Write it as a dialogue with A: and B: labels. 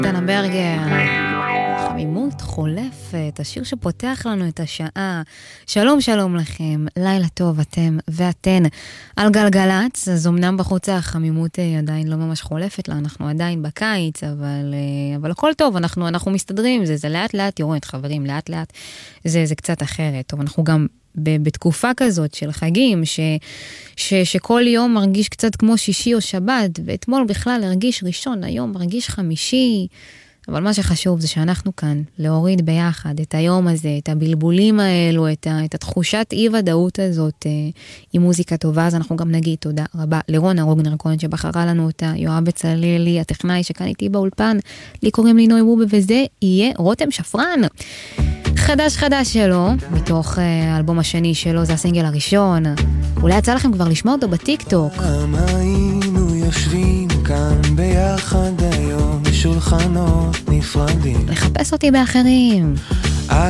A: דנה ברגר, חמימות חולפת, השיר שפותח לנו את השעה. שלום שלום לכם, לילה טוב אתם ואתן על גלגלץ. אז אמנם בחוץ החמימות עדיין לא ממש חולפת לה, אנחנו עדיין בקיץ, אבל הכל טוב, אנחנו מסתדרים, זה לאט לאט, תראו את חברים, לאט לאט זה קצת אחרת. טוב, אנחנו גם בתקופה כזאת של חגים, שכל יום מרגיש קצת כמו שישי או שבת, ואתמול בכלל הרגיש ראשון, היום מרגיש חמישי, אבל מה שחשוב זה שאנחנו כאן, להוריד ביחד את היום הזה, את הבלבולים האלו, את התחושת אי-ודאות הזאת, עם מוזיקה טובה. אז אנחנו גם נגיד תודה רבה לרונה רוגנר כהן שבחרה לנו אותה, יואב בצללי, הטכנאי שכאן איתי באולפן, לי קוראים לי נוי בובה, וזה יהיה רותם שפרן. חדש שלו, מתוך האלבום השני שלו, זה הסינגל הראשון. אולי יצא לכם כבר לשמוע אותו בטיקטוק.
B: היינו יושבים כאן ביחד היום בשולחנות נפרדים,
A: לחפש אותי באחרים.